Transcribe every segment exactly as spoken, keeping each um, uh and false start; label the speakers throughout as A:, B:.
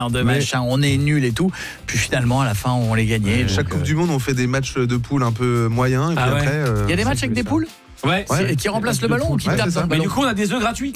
A: de machin, on est nul et tout. Puis finalement, à la fin, on les gagnait.
B: Chaque
A: donc,
B: Coupe
A: euh...
B: du Monde, on fait des matchs de poules un peu moyens. Et puis
C: Ah ouais.
B: après, euh,
A: il y a des matchs avec des poules
C: Ouais,
A: ouais. Qui remplacent le ballon ou qui
B: ouais,
A: tapent dans le
C: mais
A: ballon.
C: du coup, on a des œufs gratuits.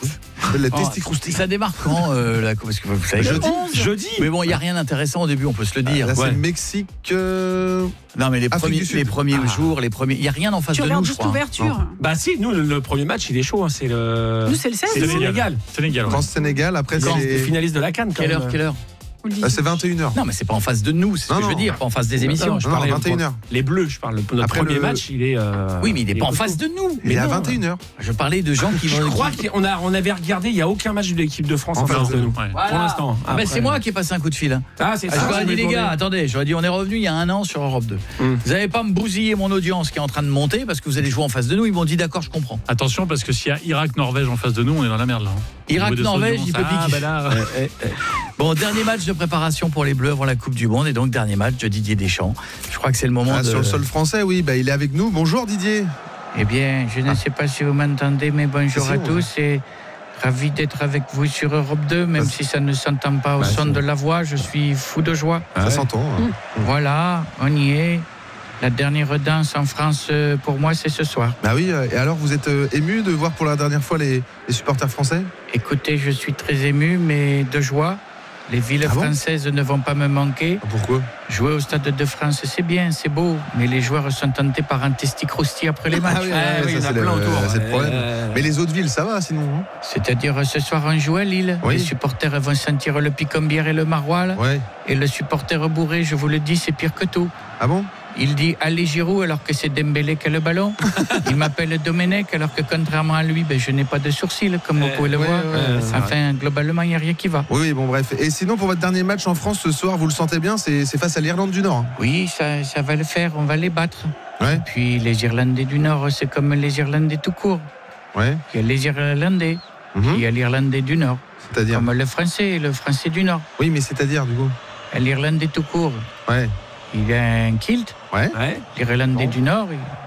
B: la
A: Oh,
B: testicroustille.
A: ça démarre quand euh, la... Parce que vous savez,
B: Jeudi.
C: Jeudi.
A: Mais bon, il n'y a rien d'intéressant au début, on peut se le dire.
B: Là,
C: Ouais.
B: c'est Mexique. Euh...
A: Non, mais les
B: Afrique
A: premiers,
B: du Sud.
A: les premiers
C: Ah.
A: jours, les premiers. Il n'y a rien en face
D: Tu
A: de
D: regardes
A: nous, je
D: juste
A: crois.
D: l'ouverture.
C: Bah si, nous, le, le premier match, il est chaud. Hein, c'est le.
D: Nous, c'est le seize.
C: C'est le
D: non
C: Sénégal.
E: Sénégal. Ouais.
B: France-Sénégal. Après,
C: C'est
B: c'est
C: les finalistes de la CAN. quand
A: Quelle
C: même.
A: heure, quelle heure
D: Ou le
B: Ah, c'est
D: dix-huit.
B: vingt et une heures.
A: Non, mais c'est pas en face de nous, c'est ce
B: Non,
A: que je veux
B: non.
A: dire, pas en face des émissions.
C: Non,
A: je
B: Non,
A: parlais.
B: vingt et une heures.
C: Les Bleus, je parle. Notre
B: Après,
C: premier
B: le-
C: match, il est. euh,
A: Oui, mais il n'est pas en
C: costaud.
A: face de nous.
B: Il est à
A: non.
B: vingt et une heures.
A: Je parlais de gens qui
C: Je
A: vont.
C: crois
A: qui-
C: qu'on a, on avait regardé, il n'y a aucun match de l'équipe de France en
B: Enfin,
C: face de nous.
E: Ouais.
A: Voilà.
C: Pour l'instant.
A: Ah ben,
C: Après-
A: c'est moi qui ai passé un coup de fil.
C: Ah, c'est
A: Ah,
C: ça.
A: je leur ai dit,
C: je
A: les
C: me
A: gars,
C: demandais.
A: attendez, j'aurais dit, on est revenu il y a un an sur Europe deux.
C: Mm.
A: Vous n'allez pas me bousiller mon audience qui est en train de monter parce que vous allez jouer en face de nous. Ils m'ont dit, d'accord, je comprends.
E: Attention, parce que s'il y a Irak-Norvège en face de nous, on est dans la merde là. hein.
A: Irak,
E: Au niveau des
A: Norvège,
E: audiences,
A: il peut
E: ah,
A: piquer.
E: bah là,
A: Eh, eh. Bon, dernier match de préparation pour les Bleus avant la Coupe du Monde et donc dernier match de Didier Deschamps. Je crois que c'est le moment
B: Ah,
A: de...
B: sur le sol français, oui, bah, il est avec nous. Bonjour Didier.
F: Eh bien, je ne sais pas si vous m'entendez, mais bonjour
B: Si,
F: à
B: on-
F: tous et ravi d'être avec vous sur Europe deux, même
B: Bah,
F: si ça ne s'entend pas au
B: bah,
F: son
B: c'est-
F: de la voix, je suis fou de joie.
B: Ça s'entend. hein.
F: Voilà, on y est. La dernière danse en France, euh, pour moi, c'est ce soir.
B: Bah oui, euh, et alors vous êtes euh, ému de voir pour la dernière fois les, les supporters français?
F: Écoutez, je suis très ému, mais de joie. Les villes
B: Ah bon
F: françaises ne vont pas me manquer.
B: Ah, pourquoi?
F: Jouer au Stade de France, c'est bien, c'est beau, mais les joueurs sont tentés par un testicrousti après les matchs.
B: Ah oui,
C: Ah,
B: ouais,
C: oui, il y
B: ça,
C: en a
B: c'est
C: plein
B: le,
C: autour.
B: c'est le problème.
C: Euh,
B: Mais les autres villes, ça va sinon hein?
F: C'est-à-dire, ce soir, on joue à Lille.
B: Oui.
F: Les supporters vont sentir le picombière et le maroilles.
B: Ouais.
F: Et le supporter bourré, je vous le dis, c'est pire que tout.
B: Ah bon?
F: Il dit allez Giroud alors que c'est Dembélé qui a le ballon. Il m'appelle Domenech alors que contrairement à lui, ben, je n'ai pas de sourcils comme vous
C: Euh,
F: pouvez le
B: ouais,
F: voir.
B: ouais,
C: ouais, c'est
F: Enfin, globalement, il n'y a rien qui va.
B: Oui, oui, bon bref. Et sinon pour votre dernier match en France ce soir, vous le sentez bien, c'est c'est face à l'Irlande du Nord. hein?
F: Oui, ça, ça va le faire, on va les battre.
B: Ouais.
F: Puis les Irlandais du Nord, c'est comme les Irlandais tout court.
B: Ouais.
F: Il y a les Irlandais,
B: Mhm.
F: il y a l'Irlandais du Nord.
B: C'est-à-dire.
F: Comme le Français et le Français du Nord.
B: Oui, mais c'est-à-dire du coup.
F: Et l'Irlandais tout court,
B: Ouais.
F: il a un kilt.
B: Ouais.
C: Ouais,
F: L'Irlandais
C: Bon.
F: du Nord,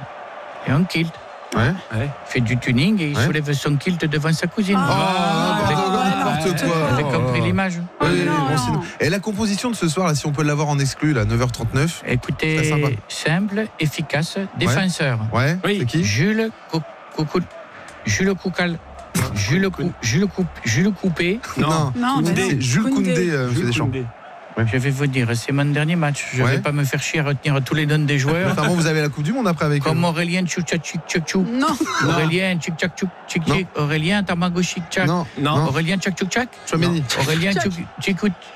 F: il a un kilt.
B: Ouais.
C: ouais.
F: Il fait du tuning et il
B: Ouais.
F: soulève son kilt devant sa cousine.
B: Oh,
D: Ah,
B: n'importe quoi,
D: ouais,
B: n'importe
D: ouais.
B: quoi.
F: Vous avez compris l'image?
B: Oui, oui,
D: Oh, non,
B: bon,
D: non.
B: sinon- Et la composition de ce soir, là, si on peut l'avoir en exclu, là, neuf heures trente-neuf. Très
F: Écoutez,
B: sympa.
F: simple, efficace, défenseur.
B: Ouais.
C: Oui.
B: C'est qui?
F: Jules Cou- Coucou- Jules Coucal. Jules, Cou- Jules, Coup- Jules Coupé.
C: Non.
D: Non, bah
B: C'est
D: non.
B: Jules Koundé, euh, monsieur
C: Jules
B: Deschamps.
C: Koundé.
F: Je vais vous dire, c'est mon dernier match. Je ne
B: Ouais.
F: vais pas me faire chier à retenir tous les noms des joueurs.
B: Enfin bon, vous avez la Coupe du Monde après avec
F: Comme
B: eux.
F: Aurélien Tchou Tchou Tchou Tchou Tchou.
D: Non.
F: Aurélien Tchou Tchou Tchou Tchou Tchou. Aurélien Tamagoshi Tchak.
B: Non,
C: Non.
F: Aurélien Tchak Tchou Tchak.
B: Chouameni.
F: Aurélien Tchou Tchou